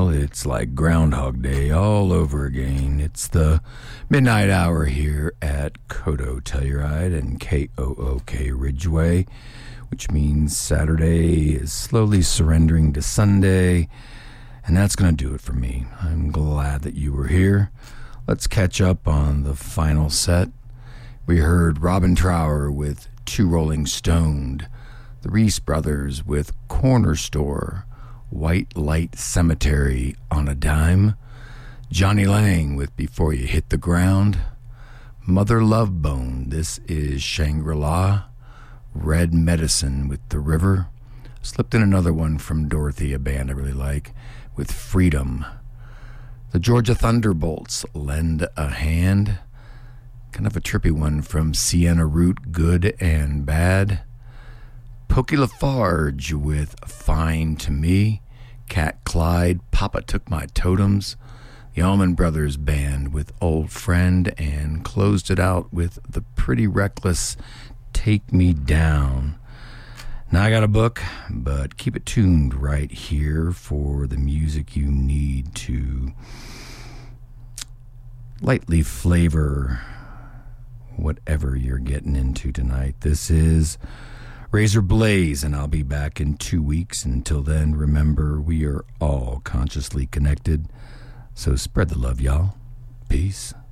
y'all. It's like Groundhog Day all over again. It's the midnight hour here at Kodo Telluride and KOOK Ridgeway, which means Saturday is slowly surrendering to Sunday, and that's going to do it for me. I'm glad that you were here. Let's catch up on the final set. We heard Robin Trower with Two Rolling Stoned, the Reese Brothers with Corner Store, White Light Cemetery on a Dime, Johnny Lang with Before You Hit the Ground, Mother Love Bone, This Is Shangri-La, Red Medicine with The River, slipped in another one from Dorothy, a band I really like, with Freedom, the Georgia Thunderbolts, Lend a Hand, kind of a trippy one from Sienna Root, Good and Bad, Pokey Lafarge with Fine to Me, Cat Clyde, Papa Took My Totems, the Allman Brothers Band with Old Friend, and closed it out with the Pretty Reckless Take Me Down. Now I got a book, but keep it tuned right here for the music you need to lightly flavor whatever you're getting into tonight. This is Razor Blaze, and I'll be back in 2 weeks. Until then, remember, we are all consciously connected. So spread the love, y'all. Peace.